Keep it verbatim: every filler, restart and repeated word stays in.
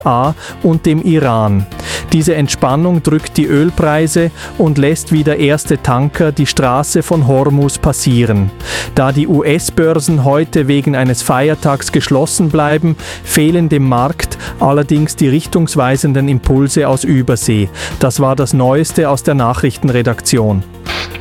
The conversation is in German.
A und dem Iran. Diese Entspannung drückt die Ölpreise und lässt wieder erste Tanker die Straße von Hormuz passieren. Da die U S-Börsen heute wegen eines Feiertags geschlossen bleiben, fehlen dem Markt allerdings die richtungsweisenden Impulse aus Übersee. Das war das Neueste aus der Nachrichtenredaktion.